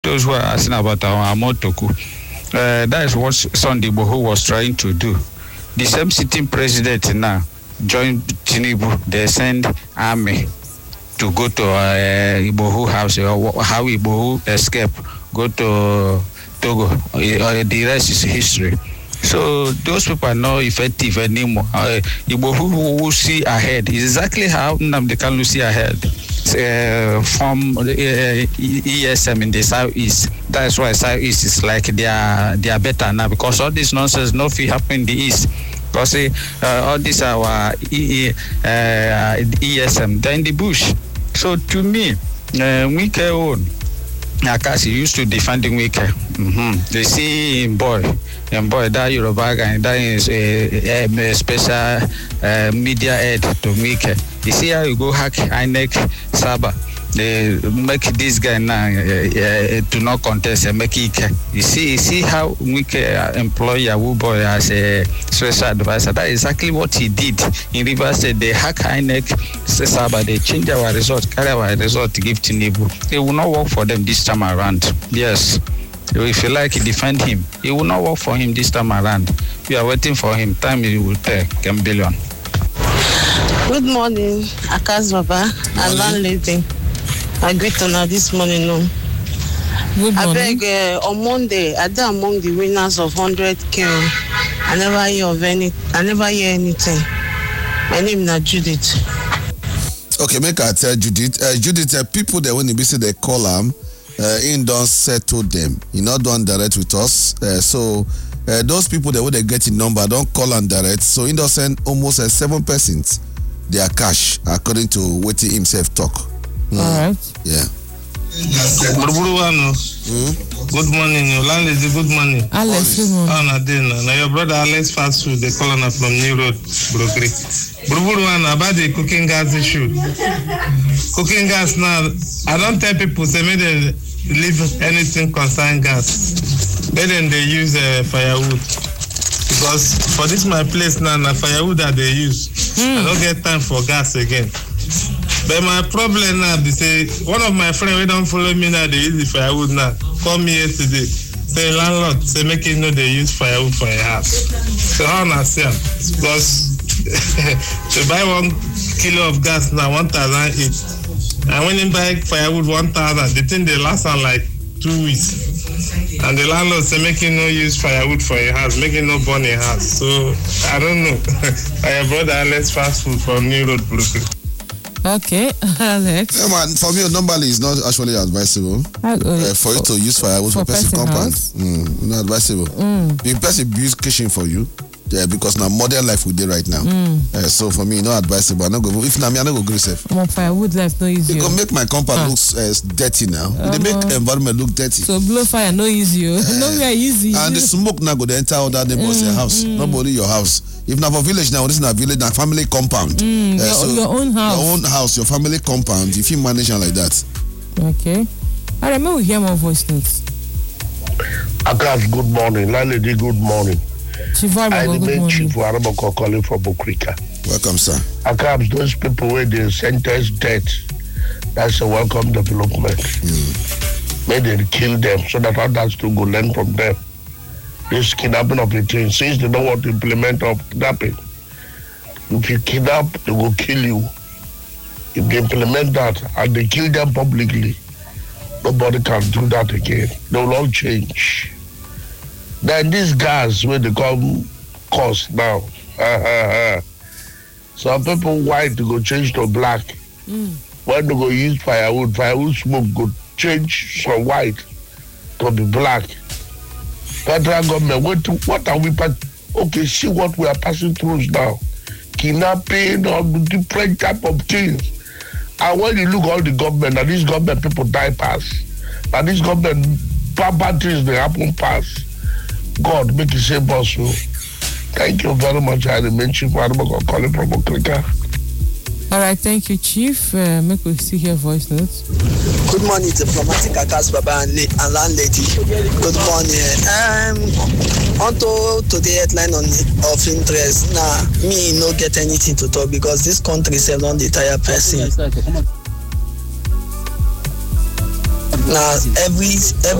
those who are asking about our Amotoku, that is what Sunday Igboho was trying to do. The same sitting president now joined Tinubu. They send army to go to Igboho house, or how Igboho escape, go to Togo. The rest is history. So those people are not effective anymore. Igboho who see ahead is exactly how Nnamdi Kanu see ahead. From ESM in the southeast. That's why southeast is like they are better now, because all this nonsense nothing happen in the east. Because all this our ESM, they're in the bush. So to me, Wike own Akasi used to defend Wike. They see him boy, that Yoruba guy, that is a special media head to Wike. You see how you go hack INEC Saba. They make this guy now to not contest and make it. You see how we can employ Yahoo Boy as a special advisor. That's exactly what he did in Rivers State. They hack INEC Saba. They change our result, carry our result to give Tinubu. It will not work for them this time around. Yes. If you like, defend him. It will not work for him this time around. We are waiting for him. Time he will take 10 billion. Good morning, Akas Baba and landlady. I greet on this morning. No. Good morning. I beg on Monday, I did among the winners of 100K. I never hear anything. My name is Judith. Okay, make I tell Judith. Judith, people that when you say they call them, in don't settle them. You not done direct with us. So those people that when they get in number don't call and direct. So in don't send almost 7% their cash according to what he himself talk. All right. Yeah. Good morning, your landlady. Good morning. Alex, good morning. Now your brother Alex fast food. They call on from New Road, Brooklyn. About the cooking gas issue. Cooking gas now. I don't tell people say me they leave anything concern gas. Then they use firewood. Because for this my place now, firewood that they use. I don't get time for gas again. But my problem now is say one of my friends who don't follow me now, they use the firewood now. Call me yesterday. Say landlord, say make you know they use firewood for a house. So how I say because to buy 1 kilo of gas now 1,008. And when you buy firewood 1,000, the thing they last on like 2 weeks. And the landlord say make you no use firewood for a house, make you no burn a house. So I don't know. I brought Alex fast food from New Road, Brooklyn. Okay, Alex. Yeah, man, for me, normally it's not actually advisable for you to use firewood for person compound. Not advisable. The person builds kitchen for you. Yeah, because now modern life we do right now. So for me, not advisable. I'm not go. If not me, I'm not go agree safe. Firewood life no easy. It can make my compound look dirty now. They make environment look dirty. So blow fire no easy. No very easy. And the smoke now go to enter other neighbors' house. Nobody your house. If not for village now, this is not village, now family compound. Your own house. Your own house, your family compound. If you manage it like that. Okay. I remember we hear more voice notes. Akas, good morning. Landlady, good morning. I remain Chief Waraboko calling from Bukrika. Welcome, sir. Akabs, those people where they sentence death, that's a welcome development. May they kill them so that others to go learn from them. This kidnapping of the thing, since they don't want to implement of kidnapping, if you kidnap, they will kill you. If they implement that and they kill them publicly, nobody can do that again. They will all change. Then these guys, when they come cost now, some people white to go change to black. When they go use firewood smoke go change from white to be black. Federal government, what are we okay, see what we are passing through now. Kidnapping or different type of things. And when you look all the government, and this government people die pass. And this government bad things they happen pass. God make it same possible. Thank you very much. I remain Chief Waraboko calling from Okrika. All right, thank you, Chief. Make we see your voice notes. Good morning, diplomatic Akas Baba and landlady. Good morning. On to the headline of interest. Now, me no get anything to talk because this country is on the entire person. Now, every